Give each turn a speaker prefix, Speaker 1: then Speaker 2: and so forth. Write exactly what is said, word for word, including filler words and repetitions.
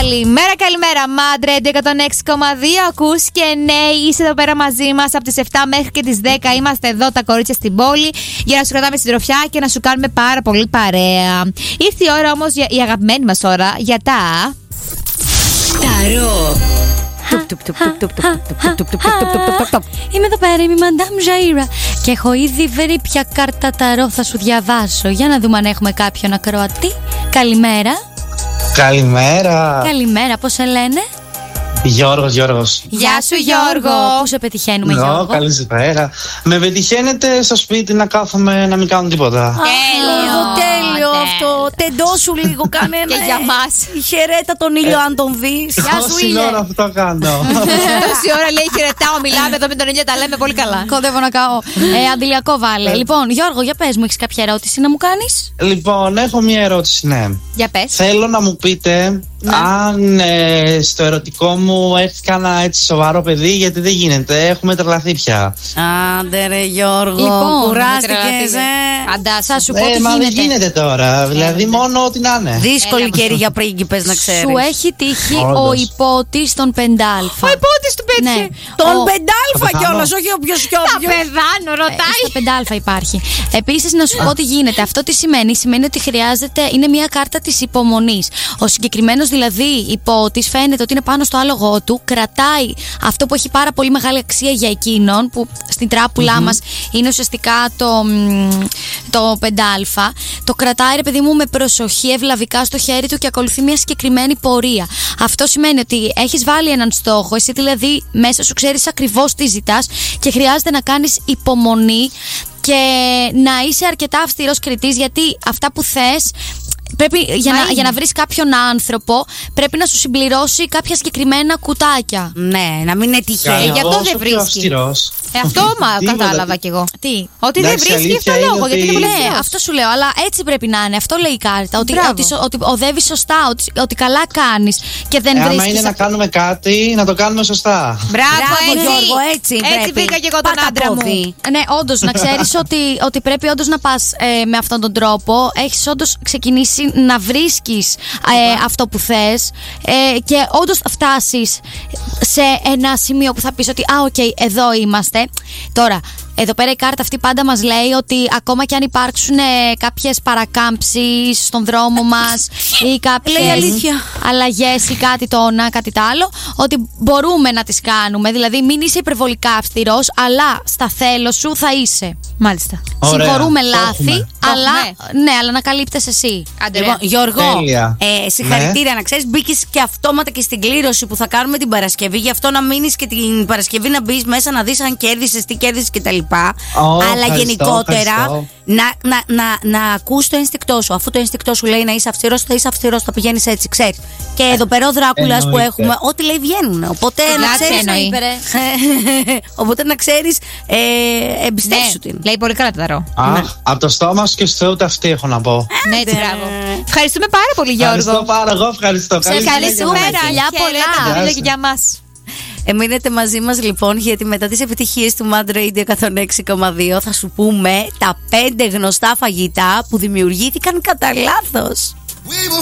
Speaker 1: Καλημέρα, καλημέρα. Μάντρε εκατόν έξι κόμμα δύο ακούς και ναι, είσαι εδώ πέρα μαζί μας από τις επτά μέχρι και τις δέκα. Είμαστε εδώ τα κορίτσια στην πόλη για να σου κρατάμε συντροφιά και να σου κάνουμε πάρα πολύ παρέα. Ήρθε η ώρα όμως, η αγαπημένη μας ώρα για τα
Speaker 2: Ταρό.
Speaker 3: Είμαι εδώ πέρα, είμαι η Μαντάμ Ζαΐρα και έχω ήδη βρει ποια κάρτα ταρό θα σου διαβάσω. Για να δούμε αν έχουμε κάποιον ακροατή. Καλημέρα.
Speaker 4: Καλημέρα.
Speaker 3: Καλημέρα, πώς σε λένε?
Speaker 4: Γιώργος, Γιώργος.
Speaker 1: Γεια σου Γιώργο.
Speaker 3: Πού σε πετυχαίνουμε
Speaker 4: Νο,
Speaker 3: Γιώργο?
Speaker 4: καλησπέρα. Με πετυχαίνετε στο σπίτι να κάθομαι να μην κάνω τίποτα.
Speaker 3: Τέλειο,
Speaker 2: Τέλειο αυτό. Τεντώσου λίγο, κάνε ένα.
Speaker 1: Και για μας.
Speaker 2: Χαιρέτα τον ήλιο αν τον δεις.
Speaker 3: Γεια σου
Speaker 4: Τόση
Speaker 3: ήλιε.
Speaker 4: ώρα αυτό κάνω.
Speaker 1: Τόση ώρα λέει χαιρετάω, μιλάμε εδώ με τον ήλιο, τα λέμε πολύ καλά.
Speaker 3: Κοντεύω να καώ. Ε, αντιλιακό βάλε. Λοιπόν, Γιώργο, για πες μου, έχεις κάποια ερώτηση να μου κάνεις?
Speaker 4: Λοιπόν, έχω μια ερώτηση, ναι.
Speaker 1: Για πες.
Speaker 4: Θέλω να μου πείτε αν ε, στο ερωτικό μου έχει κανένα έτσι σοβαρό παιδί, γιατί δεν γίνεται. Έχουμε τρελαθεί πια.
Speaker 2: Άντε ρε Γιώργο,
Speaker 3: Λοιπόν,
Speaker 2: κουράστηκες ε.
Speaker 1: Αντά,
Speaker 3: Θα σου πω
Speaker 4: Ε,
Speaker 3: τι
Speaker 4: μα δεν
Speaker 3: γίνεται.
Speaker 4: γίνεται τώρα. Δηλαδή, μόνο ό,τι να είναι.
Speaker 2: Δύσκολη
Speaker 1: Έλα.
Speaker 2: καιρή για πρίγκιπες να ξέρεις.
Speaker 3: Σου έχει τύχει
Speaker 4: Όντως.
Speaker 3: ο υπότης των πεντάλφα.
Speaker 1: Ο υπότης του πέτυχε.
Speaker 3: Ναι.
Speaker 2: Τον
Speaker 3: Ο-
Speaker 2: πεντάλφα
Speaker 4: Θα
Speaker 2: κιόλας, όχι όποιος κι
Speaker 1: Τα
Speaker 2: όποιος.
Speaker 1: παιδάνω,
Speaker 3: Ε,
Speaker 1: ρωτάει.
Speaker 3: Στα πεντάλφα υπάρχει. Επίσης, να σου πω τι γίνεται. Αυτό τι σημαίνει? Σημαίνει ότι χρειάζεται, είναι μια κάρτα της υπομονής. Ο συγκεκριμένος δηλαδή υπότης φαίνεται ότι είναι πάνω στο άλογο του, κρατάει αυτό που έχει πάρα πολύ μεγάλη αξία για εκείνον, που στην τράπουλά μας είναι ουσιαστικά το, μ, το πεντάλφα. Το κρατάει, ρε παιδί μου, με προσοχή, ευλαβικά στο χέρι του και ακολουθεί μια συγκεκριμένη πορεία. Αυτό σημαίνει ότι έχεις βάλει έναν στόχο, εσύ δηλαδή μέσα σου ξέρεις ακριβώς τι ζητάς και χρειάζεται να κάνεις υπομονή και να είσαι αρκετά αυστηρός κριτής, γιατί αυτά που θες πρέπει, για, να, για να βρεις κάποιον άνθρωπο, πρέπει να σου συμπληρώσει κάποια συγκεκριμένα κουτάκια.
Speaker 2: Ναι, να μην είναι τυχαίο.
Speaker 1: γι' αυτό
Speaker 4: Όσο
Speaker 1: δεν
Speaker 4: πιο
Speaker 1: βρίσκει.
Speaker 4: αυστηρός.
Speaker 1: Ε, αυτό μα
Speaker 4: Τίποτα.
Speaker 1: κατάλαβα κι εγώ.
Speaker 3: Τι?
Speaker 1: Ότι δεν
Speaker 4: Εντάξει,
Speaker 1: βρίσκει αυτό
Speaker 4: αλήθεια
Speaker 1: λόγο,
Speaker 4: είναι
Speaker 1: γιατί είναι
Speaker 4: ότι-
Speaker 1: πολύ
Speaker 3: Ναι,
Speaker 1: ευθέως.
Speaker 3: αυτό σου λέω, αλλά έτσι πρέπει να είναι. Αυτό λέει η κάρτα. Ότι,
Speaker 1: Μπράβο.
Speaker 3: ότι, σω- ότι οδεύει σωστά, ότι, ότι καλά κάνεις και δεν
Speaker 4: Ε, άμα
Speaker 3: βρίσκεις.
Speaker 4: είναι να κάνουμε κάτι, να το κάνουμε σωστά.
Speaker 1: Μπράβο,
Speaker 2: Μπράβο,
Speaker 1: έτσι.
Speaker 2: Γιώργο, έτσι
Speaker 1: Έτσι
Speaker 2: πρέπει.
Speaker 1: βρήκα κι εγώ τον
Speaker 2: Πάτα
Speaker 1: άντρα μου.
Speaker 2: πόδι.
Speaker 3: Ναι, όντως, να ξέρεις ότι, ότι πρέπει όντως να πας ε, με αυτόν τον τρόπο. Έχεις όντως ξεκινήσει να βρίσκεις ε, αυτό που θες ε, και όντως θα φτάσεις σε ένα σημείο που θα πεις ότι α, οκ, εδώ είμαστε. Τώρα, εδώ πέρα η κάρτα αυτή πάντα μας λέει ότι ακόμα και αν υπάρξουν ε, κάποιες παρακάμψεις στον δρόμο μας ή κάποιες
Speaker 2: Λέει αλήθεια.
Speaker 3: αλλαγές ή κάτι το ένα, κάτι το άλλο, ότι μπορούμε να τις κάνουμε. Δηλαδή, μην είσαι υπερβολικά αυστηρός, αλλά στα θέλω σου θα είσαι.
Speaker 1: Μάλιστα.
Speaker 4: Ωραία,
Speaker 3: Συγχωρούμε
Speaker 4: το
Speaker 3: λάθη,
Speaker 4: έχουμε.
Speaker 1: Το
Speaker 3: αλλά
Speaker 1: έχουμε.
Speaker 3: ναι, αλλά να καλύπτεσαι εσύ.
Speaker 1: Άντε,
Speaker 2: Λοιπόν,
Speaker 1: ρε.
Speaker 2: Γιώργο,
Speaker 4: Τέλεια.
Speaker 2: ε, συγχαρητήρια να ξέρεις, μπήκες και αυτόματα και στην κλήρωση που θα κάνουμε την Παρασκευή. Γι' αυτό να μείνεις και την Παρασκευή να μπεις μέσα να δεις αν κέρδισες, τι κέρδισες κτλ.
Speaker 4: Ω,
Speaker 2: Αλλά
Speaker 4: ευχαριστώ,
Speaker 2: γενικότερα
Speaker 4: ευχαριστώ.
Speaker 2: να, να, να, να ακούς το ένστικτό σου. Αφού το ένστικτό σου λέει να είσαι αυστηρός, θα είσαι αυστηρός, θα πηγαίνεις έτσι, ξέρεις. Και εδώ πέρα ο Δράκουλας που
Speaker 4: εννοείται.
Speaker 2: έχουμε, ό,τι λέει βγαίνουν. Οπότε να
Speaker 1: Λάθη
Speaker 2: ξέρεις.
Speaker 1: εννοεί.
Speaker 2: Οπότε να ξέρεις, ε, εμπιστεύσου
Speaker 1: Ναι,
Speaker 2: την.
Speaker 1: λέει πολύ καλά το ταρό.
Speaker 4: Αχ, από το στόμα σου και στο Θεού αυτή έχω να πω.
Speaker 1: Ναι, έτσι, μπράβο. Ευχαριστούμε πάρα πολύ,
Speaker 4: Ευχαριστώ
Speaker 1: Γιώργο.
Speaker 4: πάρα, εγώ ευχαριστώ. Καλή
Speaker 1: Καλή
Speaker 4: συνέχεια.
Speaker 1: σου μέρα.
Speaker 3: Φιλιά πολλά.
Speaker 1: Χαιρέτα,
Speaker 4: Γεια
Speaker 1: και
Speaker 4: σου.
Speaker 1: για μας.
Speaker 2: Ε, μείνετε μαζί μας λοιπόν, γιατί μετά τις επιτυχίες του Mad Radio εκατόν έξι κόμμα δύο θα σου πούμε τα πέντε γνωστά φαγητά που δημιουργήθηκαν κατά λάθος.
Speaker 5: We will